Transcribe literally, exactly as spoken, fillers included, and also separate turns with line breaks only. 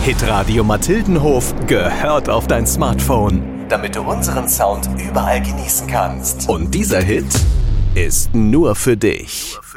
Hitradio Mathildenhof gehört auf dein Smartphone, damit du unseren Sound überall genießen kannst. Und dieser Hit ist nur für dich.